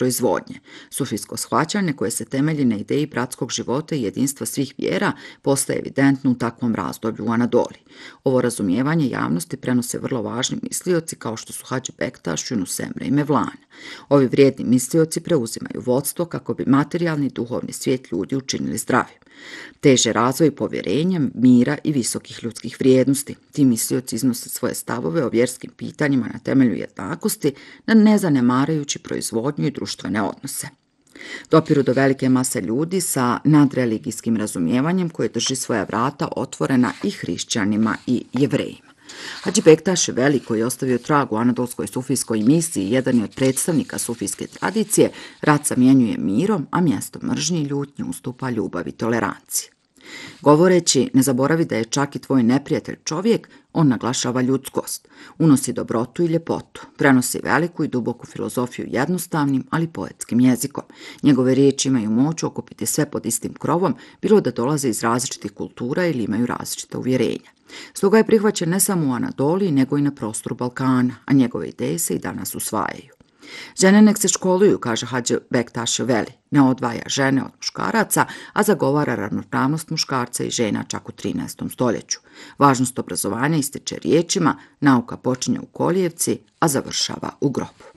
proizvodnje. Sufijsko shvaćanje koje se temelji na ideji bratskog života i jedinstva svih vjera postaje evidentno u takvom razdoblju u Anadoli. Ovo razumijevanje javnosti prenose vrlo važni mislioci kao što su Hadži Bektaš, Yunus Emre i Mevlana. Ovi vrijedni mislioci preuzimaju vodstvo kako bi materijalni i duhovni svijet ljudi učinili zdravim. Teže razvoj povjerenjem, mira i visokih ljudskih vrijednosti. Ti mislioci iznose svoje stavove o vjerskim pitanjima na temelju jednakosti, ne zanemarajući proizvodnju i društvene odnose. Dopiru do velike mase ljudi sa nadreligijskim razumijevanjem koje drži svoja vrata otvorena i hrišćanima i jevrejima. Hadži Bektaš Veli, koji je ostavio trag u anadolskoj sufijskoj misiji, jedan je od predstavnika sufijske tradicije, rat zamjenjuje mirom, a mjesto mržnji i ljutnji ustupa ljubavi i toleranciji. Govoreći, ne zaboravi da je čak i tvoj neprijatelj čovjek, on naglašava ljudskost, unosi dobrotu i ljepotu, prenosi veliku i duboku filozofiju jednostavnim, ali poetskim jezikom. Njegove riječi imaju moć okupiti sve pod istim krovom, bilo da dolaze iz različitih kultura ili imaju različita uvjerenja. Stoga je prihvaćen ne samo u Anadoliji, nego i na prostoru Balkana, a njegove ideje se i danas usvajaju. Žene nek se školuju, kaže Hadži Bektaš Veli, ne odvaja žene od muškaraca, a zagovara ravnopravnost muškarca i žena čak u 13. stoljeću. Važnost obrazovanja ističe riječima: nauka počinje u kolijevci, a završava u grobu.